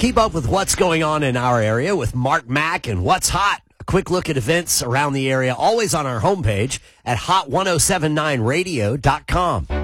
Keep up with what's going on in our area with Mark Mack and What's Hot. A quick look at events around the area, always on our homepage at hot1079radio.com.